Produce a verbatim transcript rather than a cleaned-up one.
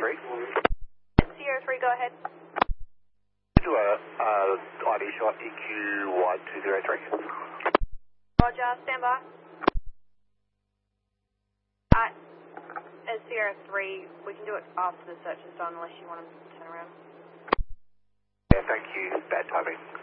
three. Sierra three, go ahead. Do a uh, I D shot E Q one two zero three. Roger, stand by. Alright, as Sierra three, we can do it after the search is done unless you want to turn around. Yeah, thank you. Bad timing.